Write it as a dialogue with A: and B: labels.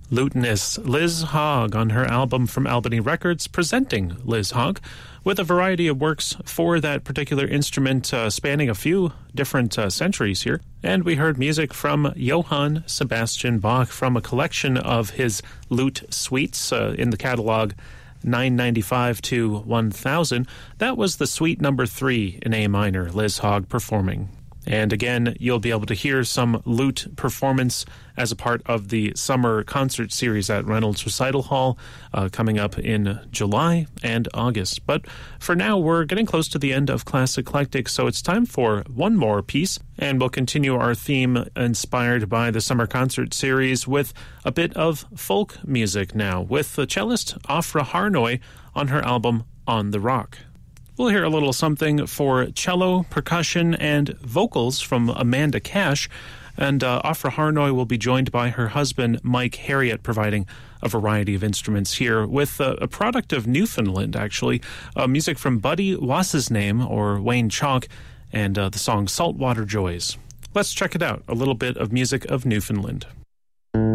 A: Lutenist Liz Hogg on her album from Albany Records, presenting Liz Hogg with a variety of works for that particular instrument spanning a few different centuries here. And we heard music from Johann Sebastian Bach from a collection of his lute suites in the catalog 995 to 1000. That was the suite number 3 in A minor, Liz Hogg performing. And again, you'll be able to hear some lute performance as a part of the summer concert series at Reynolds Recital Hall coming up in July and August. But for now, we're getting close to the end of Class Eclectic, so it's time for one more piece, and we'll continue our theme inspired by the summer concert series with a bit of folk music now, with the cellist Afra Harnoy on her album On the Rock. We'll hear a little something for cello, percussion, and vocals from Amanda Cash, and Afra Harnoy will be joined by her husband, Mike Harriott, providing a variety of instruments here with a product of Newfoundland, actually, music from Buddy Wassenaam, or Wayne Chalk, and the song Saltwater Joys. Let's check it out, a little bit of music of Newfoundland.